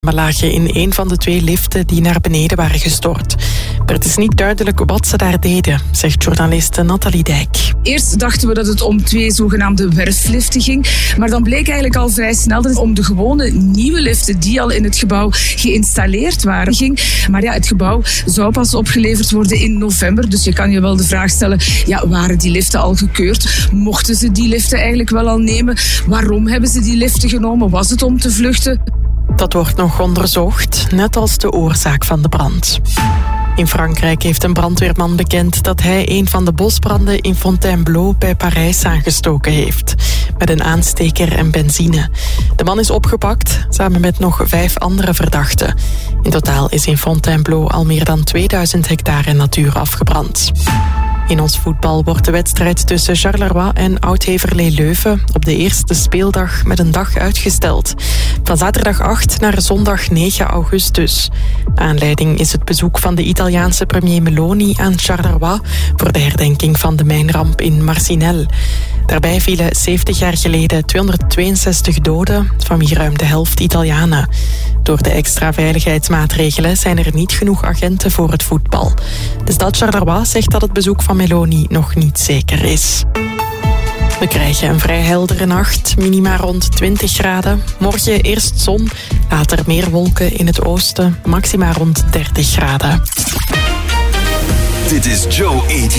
We lagen in een van de 2 liften die naar beneden waren gestort. Maar het is niet duidelijk wat ze daar deden, zegt journaliste Nathalie Dijk. Eerst dachten we dat het om 2 zogenaamde werfliften ging. Maar dan bleek eigenlijk al vrij snel dat het om de gewone nieuwe liften die al in het gebouw geïnstalleerd waren ging. Maar ja, het gebouw zou pas opgeleverd worden in november. Dus je kan je wel de vraag stellen, ja, waren die liften al gekeurd? Mochten ze die liften eigenlijk wel al nemen? Waarom hebben ze die liften genomen? Was het om te vluchten? Dat wordt nog onderzocht, net als de oorzaak van de brand. In Frankrijk heeft een brandweerman bekend dat hij een van de bosbranden in Fontainebleau bij Parijs aangestoken heeft. Met een aansteker en benzine. De man is opgepakt, samen met nog 5 andere verdachten. In totaal is in Fontainebleau al meer dan 2000 hectare natuur afgebrand. In ons voetbal wordt de wedstrijd tussen Charleroi en Oud-Heverlee Leuven op de eerste speeldag met een dag uitgesteld. Van zaterdag 8 naar zondag 9 augustus. Aanleiding is het bezoek van de Italiaanse premier Meloni aan Charleroi voor de herdenking van de mijnramp in Marcinelle. Daarbij vielen 70 jaar geleden 262 doden, van wie ruim de helft Italianen. Door de extra veiligheidsmaatregelen zijn er niet genoeg agenten voor het voetbal. De stad Charleroi zegt dat het bezoek van Meloni nog niet zeker is. We krijgen een vrij heldere nacht, minima rond 20 graden. Morgen eerst zon, later meer wolken in het oosten, maxima rond 30 graden. Dit is Joe 80.